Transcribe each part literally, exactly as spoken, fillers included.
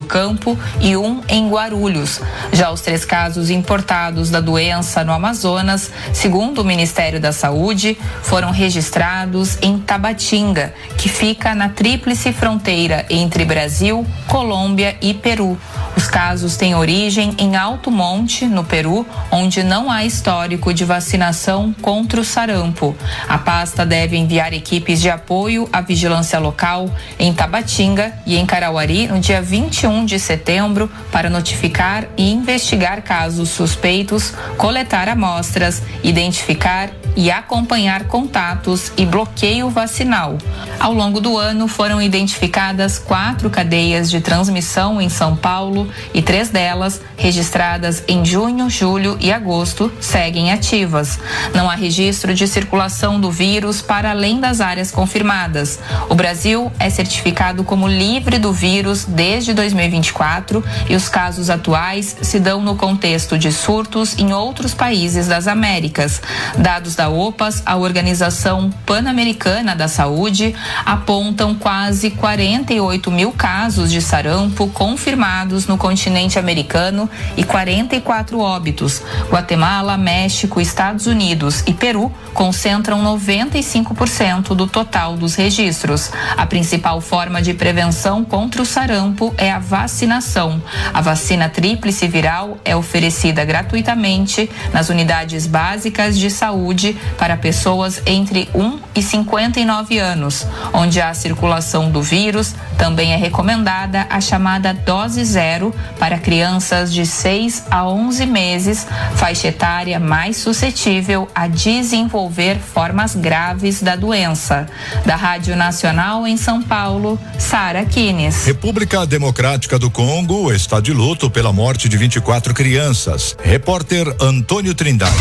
Campo e um em Guarulhos. Já os três casos importados da doença no Amazonas, segundo o Ministério da Saúde, foram registrados em Tabatinga, que fica na tríplice fronteira entre Brasil, Colômbia e Peru. Os casos têm origem em Alto Monte, no Peru, onde não há histórico de vacinação contra o sarampo. A pasta deve enviar equipes de apoio à vigilância local em Tabatinga e em Carauari no dia vinte e um de setembro para notificar e investigar casos suspeitos, coletar amostras, identificar e acompanhar contatos e bloqueio vacinal. Ao longo do ano, foram identificadas quatro cadeias de transmissão em São Paulo e três delas, registradas em junho, julho e agosto, seguem ativas. Não há registro de circulação do vírus para além das áreas confirmadas. O Brasil é certificado como livre do vírus desde dois mil e vinte e quatro e os casos atuais se dão no contexto de surtos em outros países das Américas. Dados da OPAS, a Organização Pan-Americana da Saúde, apontam quase quarenta e oito mil casos de sarampo confirmados no continente americano e quarenta e quatro óbitos. Guatemala, México, Estados Unidos e Peru concentram noventa e cinco por cento do total dos registros. A principal forma de prevenção contra o sarampo é a vacinação. A vacina tríplice viral é oferecida gratuitamente nas unidades básicas de saúde para pessoas entre um e cinquenta e nove anos. Onde há circulação do vírus, também é recomendada a chamada dose zero para crianças de seis a onze meses, faixa etária mais suscetível a desenvolver formas graves da doença. Da Rádio Nacional em São Paulo, Sara Kines. República Democrática do Congo está de luto pela morte de vinte e quatro crianças. Repórter Antônio Trindade.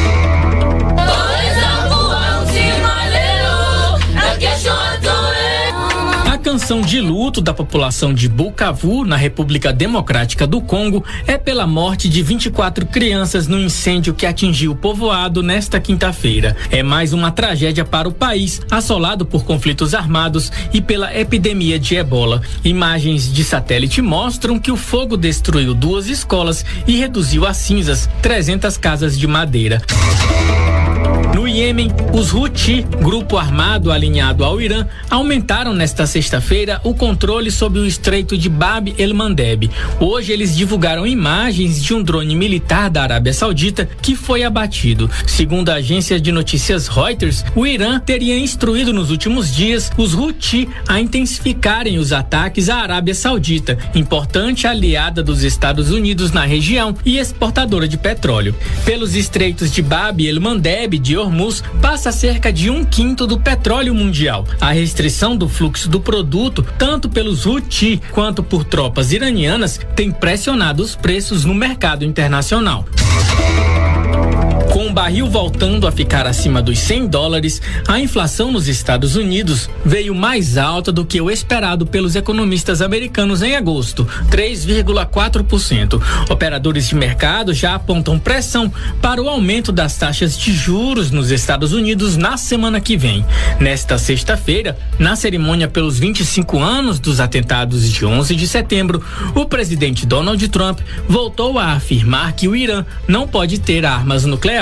A canção de luto da população de Bukavu, na República Democrática do Congo, é pela morte de vinte e quatro crianças no incêndio que atingiu o povoado nesta quinta-feira. É mais uma tragédia para o país, assolado por conflitos armados e pela epidemia de ebola. Imagens de satélite mostram que o fogo destruiu duas escolas e reduziu a cinzas trezentas casas de madeira. No Iêmen, os Houthi, grupo armado alinhado ao Irã, aumentaram nesta sexta-feira o controle sobre o estreito de Bab el-Mandeb. Hoje eles divulgaram imagens de um drone militar da Arábia Saudita que foi abatido. Segundo a agência de notícias Reuters, o Irã teria instruído nos últimos dias os Houthi a intensificarem os ataques à Arábia Saudita, importante aliada dos Estados Unidos na região e exportadora de petróleo. Pelos estreitos de Bab el-Mandeb de Hormuz passa cerca de um quinto do petróleo mundial. A restrição do fluxo do produto, tanto pelos Houthi quanto por tropas iranianas, tem pressionado os preços no mercado internacional. Com o barril voltando a ficar acima dos cem dólares, a inflação nos Estados Unidos veio mais alta do que o esperado pelos economistas americanos em agosto, três vírgula quatro por cento. Operadores de mercado já apontam pressão para o aumento das taxas de juros nos Estados Unidos na semana que vem. Nesta sexta-feira, na cerimônia pelos vinte e cinco anos dos atentados de onze de setembro, o presidente Donald Trump voltou a afirmar que o Irã não pode ter armas nucleares.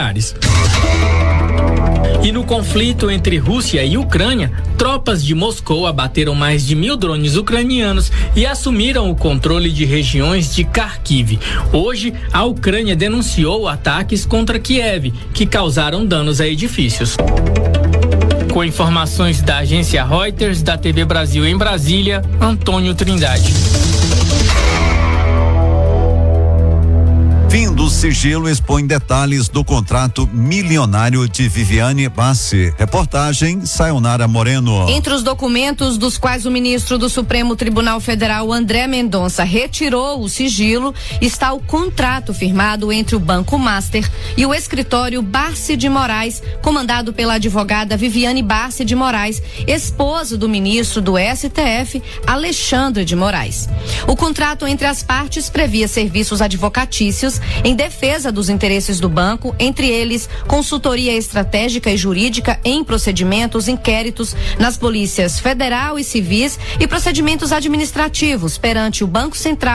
E no conflito entre Rússia e Ucrânia, tropas de Moscou abateram mais de mil drones ucranianos e assumiram o controle de regiões de Kharkiv. Hoje, a Ucrânia denunciou ataques contra Kiev, que causaram danos a edifícios. Com informações da agência Reuters, da T V Brasil em Brasília, Antônio Trindade. Fim do sigilo expõe detalhes do contrato milionário de Viviane Bassi. Reportagem Sayonara Moreno. Entre os documentos dos quais o ministro do Supremo Tribunal Federal, André Mendonça, retirou o sigilo, está o contrato firmado entre o Banco Master e o escritório Bassi de Moraes, comandado pela advogada Viviane Bassi de Moraes, esposa do ministro do S T F, Alexandre de Moraes. O contrato entre as partes previa serviços advocatícios em defesa dos interesses do banco, entre eles consultoria estratégica e jurídica em procedimentos, inquéritos nas polícias federal e civis e procedimentos administrativos perante o Banco Central